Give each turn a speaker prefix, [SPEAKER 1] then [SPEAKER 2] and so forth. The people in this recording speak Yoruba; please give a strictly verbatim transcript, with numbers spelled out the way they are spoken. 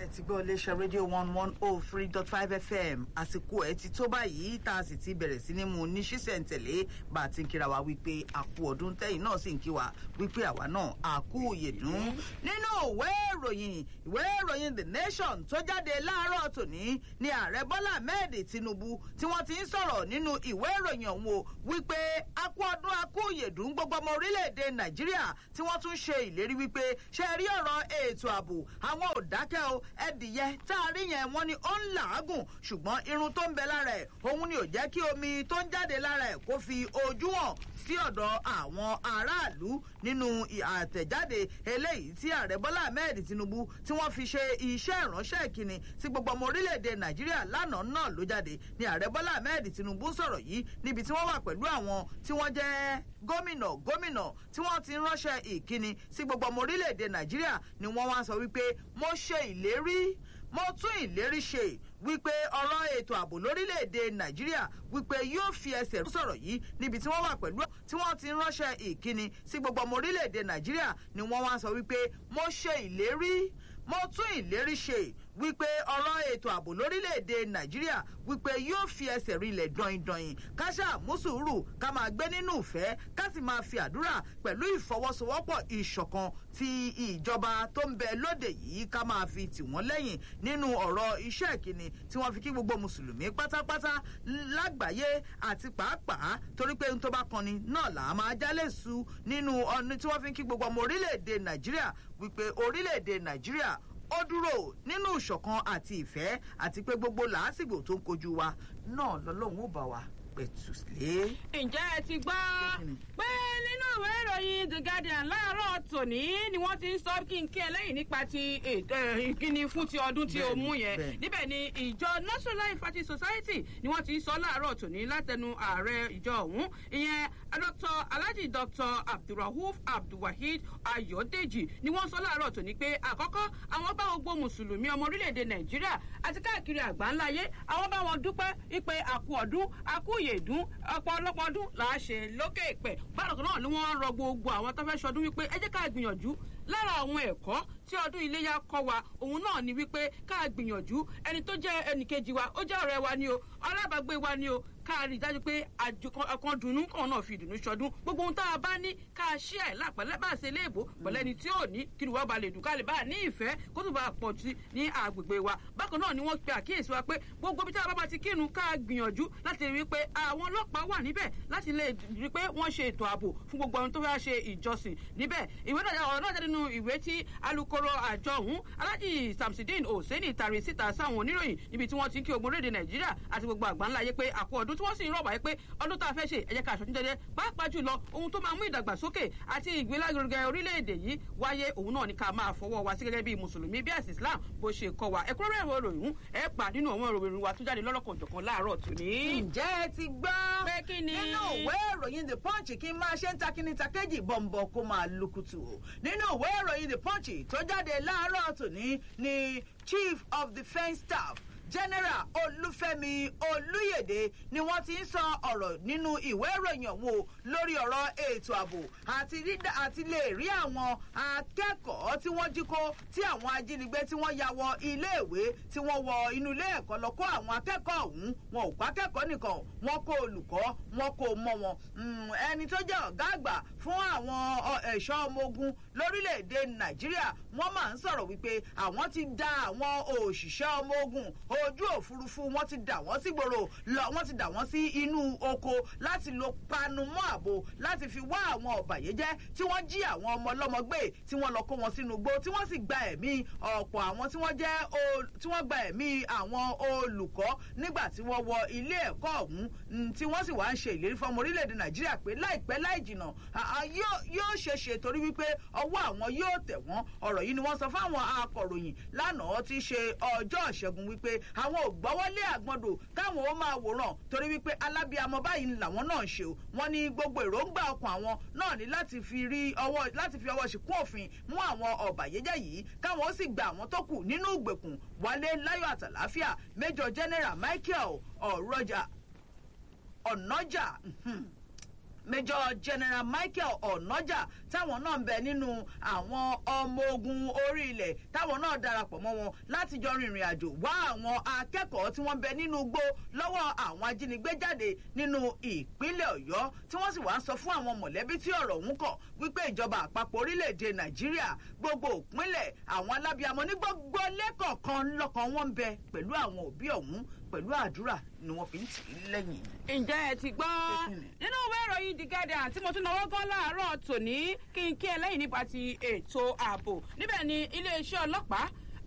[SPEAKER 1] ti gbọ́ iléeṣẹ́ rédíò one one oh three dot five F M àsìkò ẹ̀ ti tó báyìí tá a sì ti bẹ̀rẹ̀ sí ní mu ní ṣísẹ̀ntẹ̀lé bá a ti ń kíra wa wípé àkú ọdún tẹ́yìn náà sì ń kí wa wípé àwa náà àkú ìyèdún. nínú ìwé ìròyìn ìwé ìròyìn The Nation tó jáde láàárọ̀ tòní ni ààrẹ Bọ́lá Ahmed Tinubu tí wọ́n ti ń sọ̀rọ̀ nínú ìwé ìròyìn ọ̀hún wípé àkú ọdún àkú ìyèdún gbogbo ọmọ orílẹ̀-èdè Nàìjíríà tí wọ́n tún ṣe ìlérí wípé ṣe rí ọ̀rọ̀ ètò ààbò àwọn ò dákẹ́ o ẹdìyẹ tá a rí yẹn wọ́n ní ó ń làágùn ṣùgbọ́n irun tó ń bẹ lára ẹ̀ òun ni ò jẹ́ kí omi tó ń jáde lára ẹ̀ kó fi ojú hàn sí ọ̀dọ̀ àwọn aráàlú nínú àtẹ̀jáde eléyìí tí ààrẹ Bọ́lá Ahmed Tinubu tí wọ́n fi ṣe iṣẹ́ ìránṣẹ́ ìkíni sí gbogbo ọmọ orílẹ̀-èdè Nàìjíríà lánàá náà ló jáde ní ààrẹ Bọ́lá Ahmed Tinubu sọ̀rọ̀ yìí níbi tí wọ́n wà pẹ̀lú àwọn tí wọ́n jẹ́ gómìnà gómìnà tí wọ́n ti ránṣẹ́ ìkíni sí gbogbo ọmọ orílẹ̀-èdè Nàìjíríà ni wọ́n wá sọ wípé mo ṣe ìlérí mo tún ìlérí ṣe wípé ọ̀rọ̀ ètò ààbò lórílẹ̀‐èdè Nàìjíríà wípé yóò fi ẹsẹ̀ sọ̀rọ̀ yìí níbi tí wọ́n wà pẹ̀lú tí wọ́n ti ránṣẹ́ ìkíni sí gbogbo ọmọ orílẹ̀‐èdè Nàìjíríà ni wọ́n wá sọ wípé mo ṣe ìlérí mo tún ìlérí ṣe wípé ọ̀rọ̀ ètò ààbò lórílẹ̀‐èdè Nàìjíríà wípé yóò fi ẹsẹ̀ rinlẹ̀ dọ̀yìndọ̀yìn ká ṣáà mú sùúrù ká máa gbé nínú ìfẹ́ ká sì máa fi àdúrà pẹ̀lú ìfọwọ́sowọ́pọ̀ ìṣọ̀kan ti ìjọba tó ń bẹ lóde yìí ká máa fi tì wọ́n lẹ́yìn nínú ọ̀rọ̀ iṣẹ́ ìkíni tí wọ́n fi kí gbogbo mùsùlùmí pátápátá lágbàáyé àti pàápàá torí pé ohun tó bá kanni náà là á máa jálè su nínú ọ̀nà tí wọ́n fi ń kí gbogbo ọmọ orílẹ̀-èdè Nàìjíríà wípé orílẹ̀-èdè Nàìjíríà ó dúró nínú ìṣọ̀kan àti ìfẹ́ àti pé gbogbo làásìgbò tó ń kojú wa náà lọ́lọ́run ó bá wa pẹ̀tù lé.
[SPEAKER 2] ǹjẹ́ ẹ ti gbọ́ pé nínú ìwé ìròyìn The Guardian láàárọ̀ tòní ni wọ́n ti ń sọ kí n kí ẹlẹ́yìn nípa ti ìkíni fún ti ọdún tí ó mú yẹn níbẹ̀ ni ìjọ National Ifeanyi Society ni wọ́n ti ń sọ láàárọ̀ tòní látẹnu ààrẹ ìjọ ọ̀hún ìyẹn Dr Alhaji Dr Abdulrauf Abdulwaheed Ayodeji ni wọ́n sọ láàárọ̀ tòní pé àkọ́kọ́ àwọn bá gbogbo mùsùlùmí ọmọ orílẹ̀-èdè Nàìjíríà àti káàkiri àgbáńláyé àwọn bá wọn dúpẹ́ ìpè àkú ọdún àkú ìyèdún ọ̀pọ̀ ọlọ́pọ̀ ọdún là á ṣe lókè ìpẹ́ bákan náà ni wọ́n rọ gbogbo àwọn tó fẹ́ ṣọdún wípé ẹ jẹ́ ká gbìyànjú lára àwọn ẹ̀kọ́ tí ọdún iléyá kọ́ wa òun náà ni wípé ká gbìyànjú ẹni tó jẹ́ ẹnìkejì wa ó jẹ́ ọ̀rẹ́ wa ni o alábàágbé wa ni o ká rí i dájú pé ọkàn dùnnú kan náà fi ìdùnnú ṣọdún gbogbo ohun tá a bá ní ká ṣí ẹ̀ lápẹ̀lẹ́ bá ṣe léèbó pẹ̀lẹ́ ni tí ò ní kí ni wọ́n bá lè dùn ká lè bá ní ìfẹ́ kó tó bá pọ̀ sí ní agbègbè wa bákan náà ni wọ́n pe àkíyèsí wa pé gbogbo bí tá a bá ti kírun ká gbìyànjú láti rí i pé àwọn ọlọ́pàá wà níbẹ̀ láti lè rí i pé wọ́n ṣe ètò ààbò fún gbogbo àwọn tó fẹ́ ṣe ìjọsìn níbẹ̀ ìwé náà ọ̀rọ̀ náà jáde nínú ìwé tí alukoro àjọ ọ̀hún Alhaji Samsideen Hosseini tari síta sáwọn oníròyìn níbi tí wọ́n ti ń kí ogun orílẹ̀-èdè Nàìjíríà àti gbogbo àgbáńláyé pé àkú ọdún tí wọ́n sì ń rọ̀ wáyé pé ọdún tá a fẹ́ ṣe ẹ jẹ́ ká aṣojú jẹjẹ pàápàá jùlọ ohun tó máa mú ìdàgbàsókè àti ìgbélárugẹ orílẹ̀-èdè yìí wáyé òun náà ni ká máa fọwọ́ wa sí gẹ́gẹ́ bí mùsùlùmí bí ẹ̀sìn Islam bó ṣe kọ́ wa ẹ̀kúnrẹ́rẹ́ ìwé ìròyìn ẹ pa nínú àwọn ìròyìn wa tó jáde lọ́lọ́kan òjọ̀kan láàárọ̀ tòní.
[SPEAKER 1] ǹjẹ́ ẹ ti gbọ́
[SPEAKER 2] pé kí ni
[SPEAKER 1] nínú ìwé ìròyìn The Punch kí n máa ṣe ń takíní takéjì bọ̀m̀bọ̀ kó máa lukutu nínú ìwé ìròyìn The Punch tó jáde láàárọ̀ tòní ni Chief of Defence Staff General Olúfẹ́mi Olúyèdè ni wọ́n ti ń sọ ọ̀rọ̀ nínú ìwé ìròyìn ọ̀hún lórí ọ̀rọ̀ ètò ààbò àti lè rí àwọn akẹ́kọ̀ọ́ tí wọ́n jí kó tí àwọn ajínigbé tí wọ́n ya wọ iléèwé tí wọ́n wọ inú ilé ẹ̀kọ́ lọ kó àwọn akẹ́kọ̀ọ́ ọ̀hún wọn ò pa akẹ́kọ̀ọ́ nìkan wọ́n kó olùkọ́ wọn kó mọ́ wọn ẹni tó jẹ́ ọ̀gá àgbà fún àwọn ẹ̀ṣọ́ ọmọ ogun lórílẹ̀‐èdè Nàìjíríà wọ́n máa ń sọ̀rọ̀ wípé àwọn ti dá àwọn òṣìṣẹ́ ọmọ ogun ojú òfurufú wọ́n ti dà wọ́n sí gbòòrò lọ wọ́n ti dà wọ́n sí inú oko láti lo panumọ́ ààbò láti fi wá àwọn ọ̀bàyéjẹ́ tí wọ́n jí àwọn ọmọ ọlọ́mọ gbé tí wọ́n lọ kó wọn sínú igbó tí wọ́n sì gba ẹ̀mí ọ̀pọ̀ àwọn tí wọ́n jẹ́ tí wọ́n gba ẹ̀mí àwọn olùkọ́ nígbà tí wọ́n wọ ilé ẹ̀kọ́ ọ̀hún tí wọ́n sì wá ń ṣe ìlérí fún ọmọ orílẹ̀-èdè Nàìjíríà pé láìpẹ́ láì jìnnà yóò ṣe ṣe torí wípé ọwọ́ àwọn yóò tẹ̀ wọ́n ọ̀rọ̀ yìí ni wọ́n sọ fáwọn akọ̀ròyìn lánàá tí í ṣe ọjọ́ ìṣẹ́gun wípé àwọn ò gbọ́wọ́lé àgbọ̀ndò káwọn ó máa wòran torí wípé alábíàmọ báyìí làwọn náà ṣe o wọ́n ní gbogbo èròǹgbà ọkàn àwọn náà ní láti fi rí ọwọ́ láti fi ọwọ́ ṣìkún òfin mú àwọn ọ̀bàyéjẹ́ yìí káwọn ó sì gba àwọn tó kù nínú ìgbèkùn wálé láyọ̀ àtàláfíà Major General Michael ọ̀rọ̀jà ọ̀nàjà Major General Michael Onoja táwọn náà ń bẹ nínú àwọn ọmọ ogun orí ilẹ̀ táwọn náà darapọ̀ mọ́ wọn láti jọ rìnrìn àjò wá àwọn akẹ́kọ̀ọ́ tí wọ́n ń bẹ nínú igbó lọ́wọ́ àwọn ajínigbé jáde nínú ìpínlẹ̀ Ọ̀yọ́ tí wọ́n sì wá sọ fún àwọn mọ̀lẹ́bí tí ọ̀rọ̀ ọ̀hún kàn wípé ìjọba àpapọ̀ orílẹ̀-èdè Nàìjíríà gbogbo ìpínlẹ̀ àwọn alábíàmọ́ ní gbogbo lẹ́kọ̀ọ̀kan lọ́kàn wọn ń bẹ pẹ̀lú àwọn òbí ọ̀hún pẹ̀lú àdúrà ni wọ́n fi ń tì í lẹ́yìn.
[SPEAKER 2] ǹjẹ́ ẹ ti gbọ́ nínú ìwé ìròyìn The Guardian tí mo tún náwó gan láàárọ̀ tòní kí n kí ẹ lẹ́yìn nípa ti ètò ààbò níbẹ̀ ni iléeṣẹ́ ọlọ́pàá